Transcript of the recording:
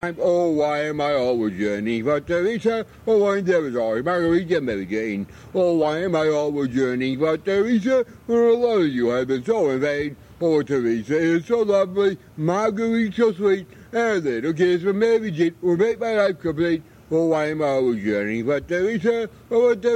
Oh, why am I always yearning for Teresa? Oh, I'm sorry, Margarita Mary Jane. Oh, why am I always yearning for Teresa? For a lot of you have been so in vain. Oh, Teresa is so lovely, Marguerite so sweet, and a little kiss from Mary Jane will make my life complete. Oh, why am I always yearning for Teresa? Oh,